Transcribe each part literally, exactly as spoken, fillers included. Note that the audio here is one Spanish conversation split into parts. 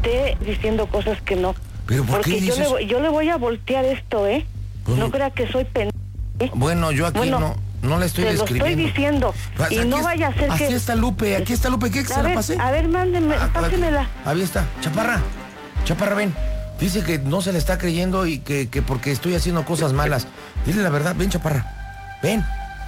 esté diciendo cosas que no. ¿Pero por Porque qué dices? yo le, yo le voy a voltear esto, ¿eh? Pues, no crea que soy pendeja. ¿eh? Bueno, yo aquí bueno, no, no la estoy te describiendo. lo estoy diciendo. Pues, y no es, vaya a ser aquí que... Aquí está Lupe, aquí está Lupe. ¿Qué que se ver, la pasé? A ver, mándeme, Ah, pásenmela. Ahí está. Chaparra, Chaparra, ven. Dice que no se le está creyendo y que, que porque estoy haciendo cosas malas. Dile la verdad, ven, Chaparra. Ven.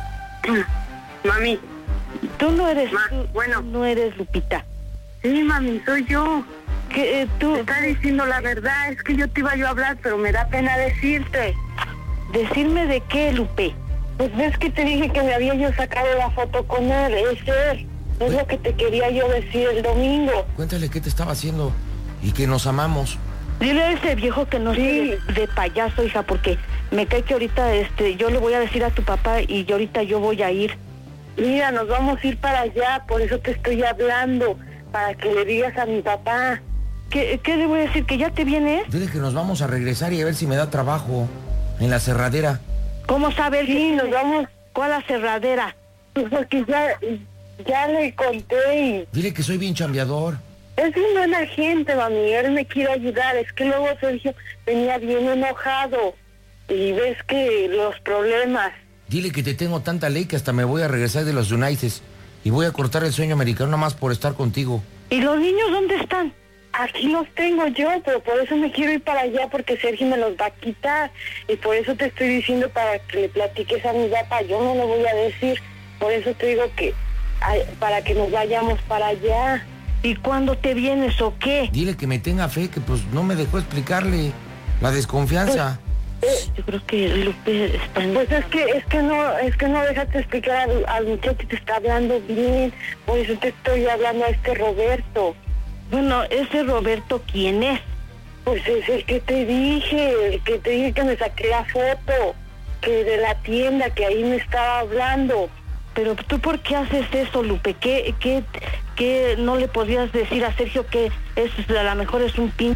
Mami. Tú no eres, Ma, tú, bueno. tú no eres Lupita. Sí, mami, soy yo. Que eh, tú... Te está diciendo la verdad, es que yo te iba yo a hablar, pero me da pena decirte. ¿Decirme de qué, Lupe? Pues ves que te dije que me había yo sacado la foto con él, es él. Es lo que te quería yo decir el domingo. Cuéntale qué te estaba haciendo y que nos amamos. Dile a ese viejo que no Sí. sea de, de payaso, hija, porque me cae que ahorita este, yo le voy a decir a tu papá y yo ahorita yo voy a ir. Mira, nos vamos a ir para allá, por eso te estoy hablando, para que le digas a mi papá. ¿Qué, qué le voy a decir? ¿Que ya te vienes? Dile que nos vamos a regresar y a ver si me da trabajo en la cerradera. ¿Cómo saber? Sí, que- nos vamos, ¿Cuál aserradera? pues porque ya, ya le conté y... Dile que soy bien chambeador. Es un buen agente, mami, él me quiere ayudar, es que luego Sergio venía bien enojado y ves que los problemas... Dile que te tengo tanta ley que hasta me voy a regresar de los United y voy a cortar el sueño americano nomás por estar contigo. ¿Y los niños dónde están? Aquí los tengo yo, pero por eso me quiero ir para allá, porque Sergio me los va a quitar. Y por eso te estoy diciendo para que le platiques a mi papá. Yo no le voy a decir, por eso te digo que ay, para que nos vayamos para allá. ¿Y cuándo te vienes o qué? Dile que me tenga fe, que pues no me dejó explicarle la desconfianza. Yo creo que Lupe está en... Pues es que es que no es que no dejaste explicar al, al muchacho que te está hablando bien. Por eso te estoy hablando a este Roberto. Bueno, ese Roberto, ¿quién es? Pues es el que te dije, el que te dije que me saqué la foto, que de la tienda, que ahí me estaba hablando. Pero tú, ¿por qué haces eso, Lupe? ¿Qué, qué, qué no le podrías decir a Sergio que es, a lo mejor es un pin,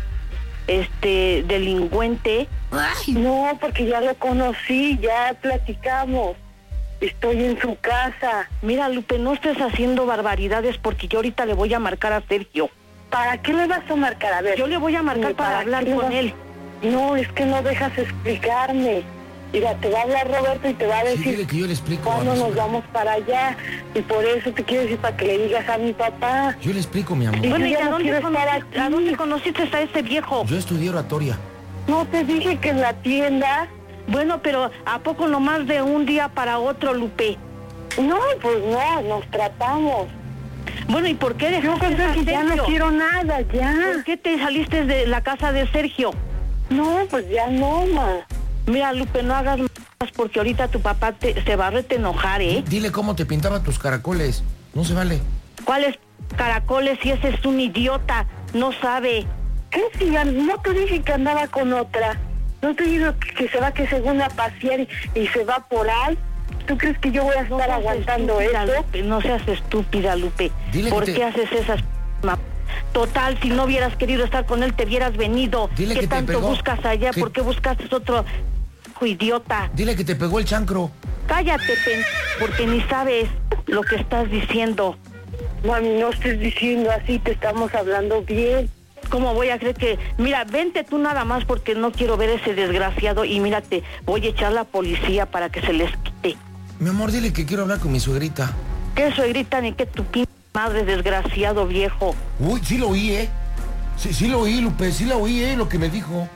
este, delincuente? Ay. No, porque ya lo conocí, ya platicamos. Estoy en su casa. Mira, Lupe, no estés haciendo barbaridades porque yo ahorita le voy a marcar a Sergio. ¿Para qué le vas a marcar? A ver. Yo le voy a marcar para, para hablar con él. No, es que no dejas explicarme. Mira, te va a hablar Roberto y te va a decir... Sí, dile que yo le explico. ¿Cuándo nos vamos para allá? Y por eso te quiero decir para que le digas a mi papá. Yo le explico, mi amor. Y Bueno, ¿y yo a no dónde, quiero estar conociste, aquí. a dónde conociste a ese viejo? Yo estudié oratoria. No te dije que en la tienda... Bueno, pero ¿a poco nomás de un día para otro, Lupe? No, pues no, nos tratamos. Bueno, ¿y por qué dejaste Yo pensé a que ya Sergio? no quiero nada, ya. ¿Por qué te saliste de la casa de Sergio? No, pues ya no, ma. Mira, Lupe, no hagas más porque ahorita tu papá te, se va a rete enojar, ¿eh? Dile cómo te pintaba tus caracoles. No se vale. ¿Cuáles caracoles si ese es un idiota? No sabe. ¿Qué si ya no te dije que andaba con otra? ¿No te digo que, que se va que según a pasear y, y se va por ahí? ¿Tú crees que yo voy a estar No seas aguantando estúpida, eso? Lupe, no seas estúpida, Lupe. Dile ¿Por que qué te- haces esas ma- Total, si no hubieras querido estar con él, te hubieras venido. Dile ¿Qué que te tanto pegó, buscas allá? que- ¿Por qué buscaste otro hijo idiota? Dile que te pegó el chancro. Cállate, pen, porque ni sabes lo que estás diciendo. Mami, no estés diciendo así, te estamos hablando bien. ¿Cómo voy a creer que...? Mira, vente tú nada más porque no quiero ver ese desgraciado y mírate, voy a echar la policía para que se les quite. Mi amor, dile que quiero hablar con mi suegrita. ¿Qué suegrita ni qué tu p... madre, desgraciado viejo? Uy, sí lo oí, ¿eh? Sí, sí lo oí, Lupe, sí lo oí, ¿eh? Lo que me dijo.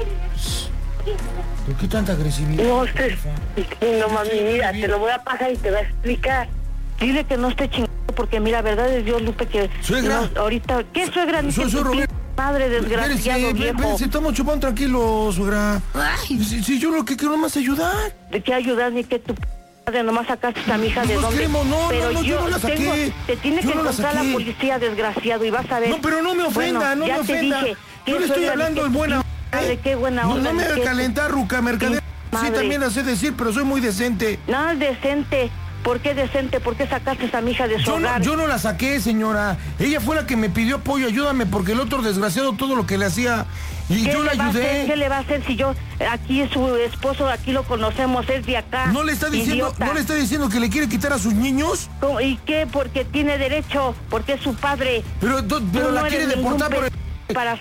¿Por qué tanta agresividad? No estés diciendo, mami, mira, te lo voy a pasar y te va a explicar. Dile que no esté chingando porque mira, verdad es Dios, Lupe, que... Suegra. No, ahorita... ¿Qué suegra ni Soy- qué soy tu p... Roberto. madre, desgraciado Espérese, viejo? espérese, estamos chupando tranquilos, suegra. Si, si yo lo que quiero nomás es ayudar. ¿De qué ayudas ni que tu p... madre nomás sacaste a mi hija de Nos dónde? queremos, no, pero no, no, yo no la saqué. tengo- te tiene Yo que no la encontrar la saqué. policía, desgraciado, y vas a ver. No, pero no me ofenda, Bueno, no ya me te ofenda. dije, Yo ¿qué le estoy suegra ni hablando qué en tu buena p- madre, qué buena No, onda, no me ni haga qué tu calentar, ruca, mercader. Sí, madre. también la sé decir, pero soy muy decente. Nada decente. ¿Por qué decente? ¿Por qué sacaste a mi hija de su Yo no, hogar? yo no la saqué, señora. Ella fue la que me pidió apoyo, ayúdame, porque el otro desgraciado todo lo que le hacía. Y ¿Qué yo la le va a hacer? ¿Qué ayudé. le va a hacer si yo, aquí es su esposo, aquí lo conocemos, es de acá? ¿No le está diciendo, idiota? no le está diciendo que le quiere quitar a sus niños? ¿Cómo? ¿Y qué? Porque tiene derecho, porque es su padre. Pero, do- pero Tú la no quiere eres ningún deportar por el... pe- para